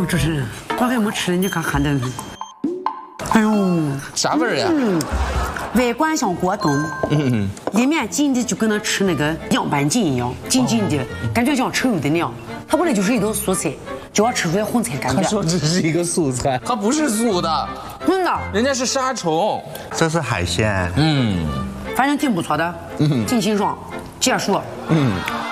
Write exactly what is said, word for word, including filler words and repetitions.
呦，主持人，我还没吃，你看看的。哎呦， 啥味儿呀？ 嗯，外观像果冻，嗯，里面紧的就跟那吃那个凉拌筋一样，紧紧的，感觉像吃肉的那样。它本来就是一道素菜，就要吃出来荤菜感觉。 他说这是一个素菜，它不是素的， 真的， 人家是杀虫。 这是海鲜， 嗯， 反正挺不错的，嗯，挺清爽，解暑，嗯。